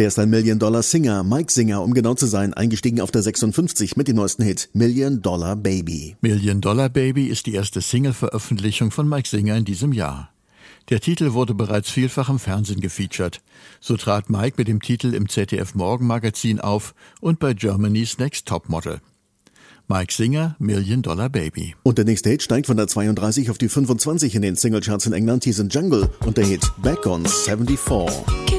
er ist ein Million-Dollar-Singer, Mike Singer, um genau zu sein, eingestiegen auf der 56 mit dem neuesten Hit Million Dollar Baby. Million Dollar Baby ist die erste Single-Veröffentlichung von Mike Singer in diesem Jahr. Der Titel wurde bereits vielfach im Fernsehen gefeatured. So trat Mike mit dem Titel im ZDF-Morgenmagazin auf und bei Germany's Next Topmodel. Mike Singer, Million Dollar Baby. Und der nächste Hit steigt von der 32 auf die 25 in den Singlecharts in England. Hier sind Jungle und der Hit Back on 74.